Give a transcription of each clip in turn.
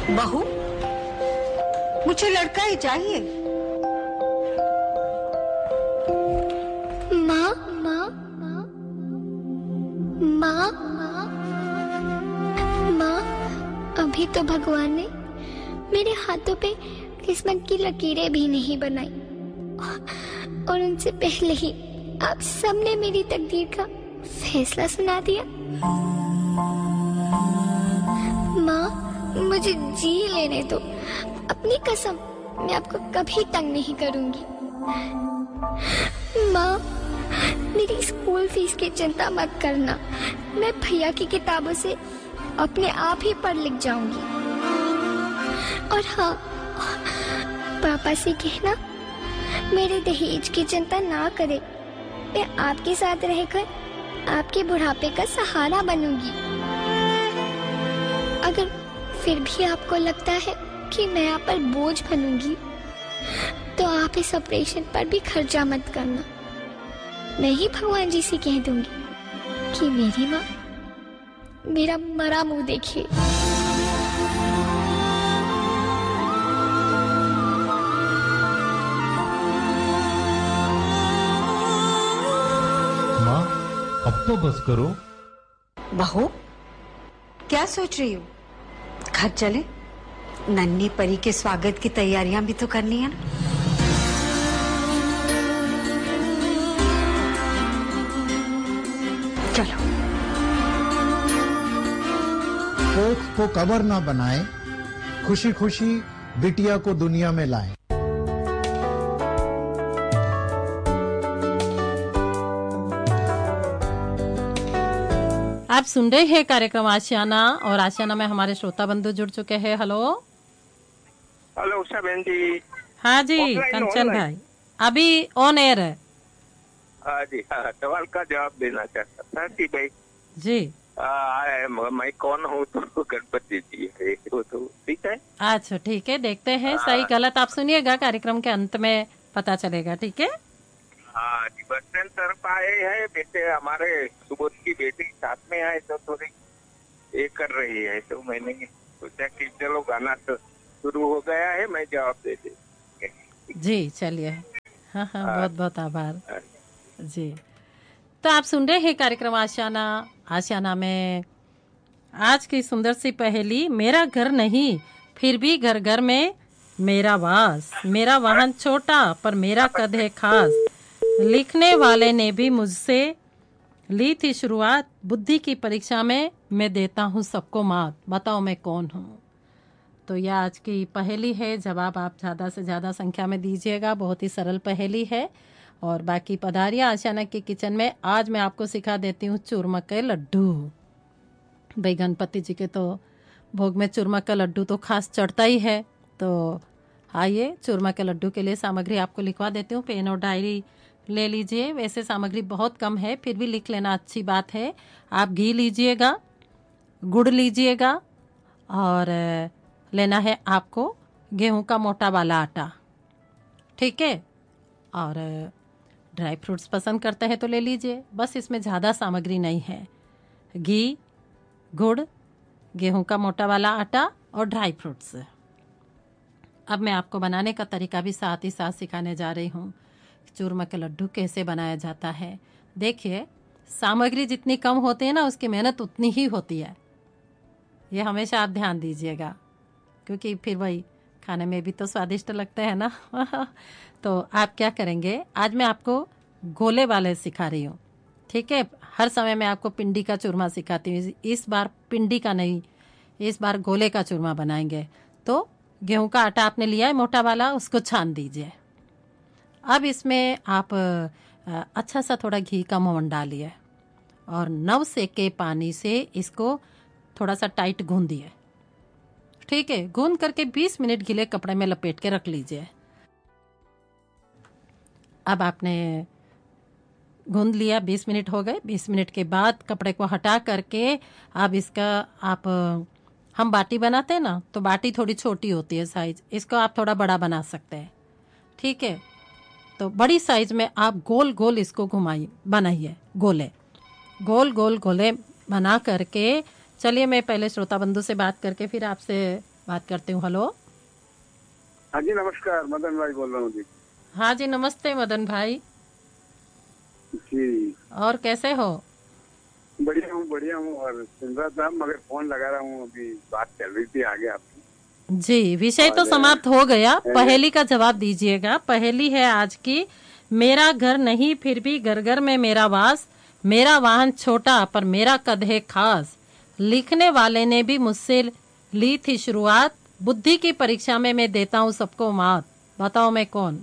बहू, मुझे लड़का ही चाहिए। माँ माँ माँ माँ, अभी तो भगवान ने मेरे हाथों पे किस्मत की लकीरें भी नहीं बनाई, और उनसे पहले ही आप सबने मेरी तकदीर का फैसला सुना दिया। माँ, मुझे जी लेने दो। अपनी कसम, मैं आपको कभी तंग नहीं करूंगी। माँ, मेरी स्कूल फीस की चिंता मत करना। मैं भैया की किताबों से अपने आप ही पढ़ लिख जाऊंगी। और हाँ, पापा से कहना मेरे दहेज की चिंता ना करे। मैं आपके साथ रहकर आपके बुढ़ापे का सहारा बनूंगी। अगर फिर भी आपको लगता है कि मैं आप पर बोझ बनूंगी, तो आप इस ऑपरेशन पर भी खर्चा मत करना। मैं ही भगवान जी से कह दूंगी कि मेरी माँ मेरा मरा मुंह देखे। माँ, अब तो बस करो। बहू, क्या सोच रही हो? घर चले? नन्ही परी के स्वागत की तैयारियां भी तो करनी है ना। चलो। कोख को कबर ना बनाए, खुशी खुशी बिटिया को दुनिया में लाए। आप सुन रहे हैं कार्यक्रम आशियाना, और आशियाना में हमारे श्रोता बंधु जुड़ चुके हैं। हेलो हेलो उषा बहन जी। हाँ जी, कंचन भाई अभी ऑन एयर है। हाँ जी, हाँ, सवाल का जवाब देना चाहता था कि भाई जी मैं कौन हूँ, तो गणपति जी है, वो तो ठीक है। अच्छा ठीक है, देखते हैं सही गलत आप सुनिएगा, कार्यक्रम के अंत में पता चलेगा। ठीक है। हाँ जी, बस स्टैंड तरफ आए हैं बेटे, हमारे सुबोध की बेटी साथ में आए तो थोड़ी ये कर रही है, तो मैंने सोचा कि चलो गाना तो शुरू हो गया है, मैं जवाब दे दे। जी चलिए, हाँ हाँ, बहुत बहुत आभार जी। तो आप सुन रहे हैं कार्यक्रम आशियाना। आशियाना में आज की सुंदर सी पहेली, मेरा घर नहीं फिर भी घर घर में मेरा वास, मेरा वाहन छोटा पर मेरा कद है खास, लिखने वाले ने भी मुझसे ली थी शुरुआत, बुद्धि की परीक्षा में मैं देता हूँ सबको मात, बताओ मैं कौन हूँ। तो यह आज की पहेली है, जवाब आप ज़्यादा से ज़्यादा संख्या में दीजिएगा, बहुत ही सरल पहेली है। और बाकी पधारिया आशियाना के किचन में। आज मैं आपको सिखा देती हूँ चूरमा के लड्डू। भाई गणपति जी के तो भोग में चूरमा का लड्डू तो खास चढ़ता ही है। तो आइए, चूरमा के लड्डू के लिए सामग्री आपको लिखवा देती हूँ, पेन और डायरी ले लीजिए। वैसे सामग्री बहुत कम है, फिर भी लिख लेना अच्छी बात है। आप घी लीजिएगा, गुड़ लीजिएगा, और लेना है आपको गेहूं का मोटा वाला आटा, ठीक है। और ड्राई फ्रूट्स पसंद करते हैं तो ले लीजिए, बस इसमें ज़्यादा सामग्री नहीं है। घी, गुड़, गेहूं का मोटा वाला आटा और ड्राई फ्रूट्स। अब मैं आपको बनाने का तरीका भी साथ ही साथ सिखाने जा रही हूँ, चूरमा के लड्डू कैसे बनाया जाता है। देखिए, सामग्री जितनी कम होती है ना, उसकी मेहनत उतनी ही होती है। ये हमेशा आप ध्यान दीजिएगा, क्योंकि फिर वही खाने में भी तो स्वादिष्ट लगते हैं ना। तो आप क्या करेंगे, आज मैं आपको गोले वाले सिखा रही हूँ, ठीक है। हर समय मैं आपको पिंडी का चूरमा सिखाती हूँ, इस बार पिंडी का नहीं, इस बार गोले का चूरमा बनाएंगे। तो गेहूं का आटा आपने लिया है मोटा वाला, उसको छान दीजिए। अब इसमें आप अच्छा सा थोड़ा घी का मोहन डालिए और नव सेके पानी से इसको थोड़ा सा टाइट गूंद दिए, ठीक है। गूंद करके 20 मिनट गीले कपड़े में लपेट के रख लीजिए। अब आपने गूंद लिया, 20 मिनट हो गए। 20 मिनट के बाद कपड़े को हटा करके अब इसका आप हम बाटी बनाते हैं ना, तो बाटी थोड़ी छोटी होती है साइज, इसको आप थोड़ा बड़ा बना सकते हैं, ठीक है। तो बड़ी साइज में आप गोल गोल इसको घुमाइए, बनाइए गोले, गोल गोल गोले बना करके। चलिए मैं पहले श्रोता बंधु से बात करके फिर आपसे बात करती हूँ। हेलो। हाँ जी नमस्कार, मदन भाई बोल रहा हूँ जी। हाँ जी नमस्ते मदन भाई। जी और कैसे हो? बढ़िया हूँ और सुन रहा था मगर फोन लगा रहा हूँ, अभी बात चल रही थी आगे आपकी। जी विषय तो और समाप्त हो गया। पहेली का जवाब दीजिएगा। पहेली है आज की, मेरा घर नहीं फिर भी घर घर में मेरा वास, मेरा वाहन छोटा पर मेरा कद है खास। लिखने वाले ने भी मुझसे ली थी शुरुआत, बुद्धि की परीक्षा में मैं देता हूँ सबको मात। बताओ मैं कौन?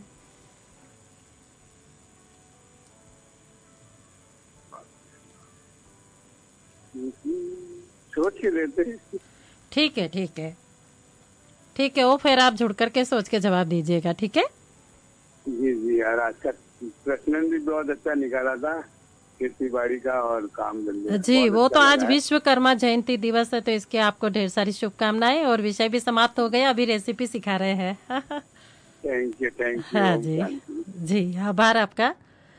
सोच के देते हैं। ठीक है ठीक है ठीक है, वो फिर आप जुड़ करके सोच के जवाब दीजिएगा। ठीक है जी और आज का प्रश्न भी बहुत अच्छा निकाला था, खेती बाड़ी का और काम धंधे। जी। वो तो आज है। विश्वकर्मा जयंती दिवस है, तो इसके आपको ढेर सारी शुभकामनाएं। और विषय भी समाप्त हो गया, अभी रेसिपी सिखा रहे हैं। थैंक यू हाँ जी जी, आभार आपका।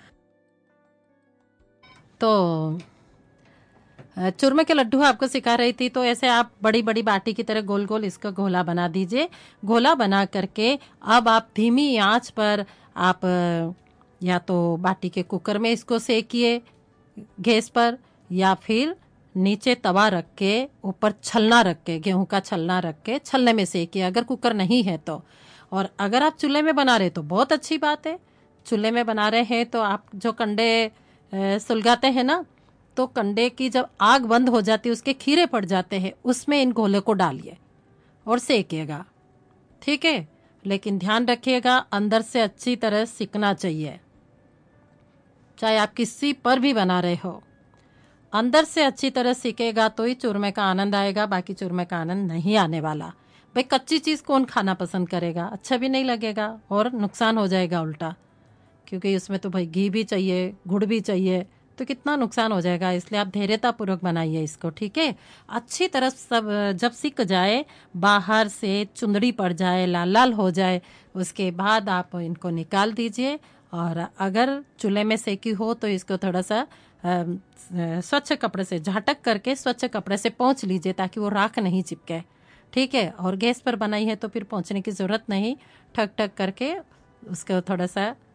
तो चूरमे के लड्डू आपको सिखा रही थी। तो ऐसे आप बड़ी बड़ी बाटी की तरह गोल गोल इसका घोला बना दीजिए। घोला बना करके अब आप धीमी आंच पर आप या तो बाटी के कुकर में इसको सेकिए गैस पर, या फिर नीचे तवा रख के ऊपर छलना रख के, गेहूं का छलना रख के छलने में सेकिए अगर कुकर नहीं है तो। और अगर आप चूल्हे में बना रहे तो बहुत अच्छी बात है। चूल्हे में बना रहे हैं तो आप जो कंडे सुलगाते हैं ना, तो कंडे की जब आग बंद हो जाती है, उसके खीरे पड़ जाते हैं, उसमें इन गोले को डालिए और सेकिएगा। ठीक है, लेकिन ध्यान रखिएगा अंदर से अच्छी तरह सिकना चाहिए। चाहे आप किसी पर भी बना रहे हो, अंदर से अच्छी तरह सीखेगा तो ही चूरमे का आनंद आएगा, बाकी चूरमे का आनंद नहीं आने वाला। भाई कच्ची चीज कौन खाना पसंद करेगा? अच्छा भी नहीं लगेगा और नुकसान हो जाएगा उल्टा, क्योंकि उसमें तो भाई घी भी चाहिए, गुड़ भी चाहिए, तो कितना नुकसान हो जाएगा। इसलिए आप धैर्यतापूर्वक बनाइए इसको। ठीक है, अच्छी तरह सब जब सिक जाए, बाहर से चुंदड़ी पड़ जाए, लाल लाल हो जाए, उसके बाद आप इनको निकाल दीजिए। और अगर चूल्हे में सेकी हो तो इसको थोड़ा सा स्वच्छ कपड़े से झटक करके स्वच्छ कपड़े से पोंछ लीजिए, ताकि वो राख नहीं चिपके। ठीक है, और गैस पर बनाई है तो फिर पोंछने की जरूरत नहीं, ठक ठक करके उसको थोड़ा सा